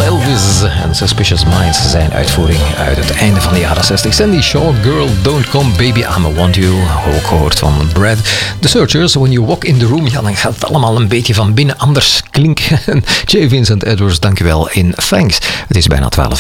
Elvis en Suspicious Minds, zijn uitvoering uit het einde van de jaren 60. Sandy Shaw, Girl Don't Come Baby I'ma Want You, ook gehoord van Brad. The Searchers, When You Walk in the Room, ja, dan gaat het allemaal een beetje van binnen anders klinken. J. Vincent Edwards, dankjewel in Thanks. Het is bijna 12.